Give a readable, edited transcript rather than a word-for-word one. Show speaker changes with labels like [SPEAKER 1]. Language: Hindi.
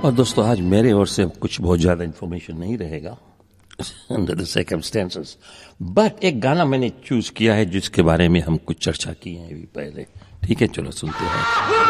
[SPEAKER 1] और दोस्तों आज मेरे ओर से कुछ बहुत ज़्यादा इन्फॉर्मेशन नहीं रहेगा अंडर द सर्कमस्टेंसेस, बट एक गाना मैंने चूज किया है जिसके बारे में हम कुछ चर्चा की है अभी पहले। ठीक है, चलो सुनते हैं।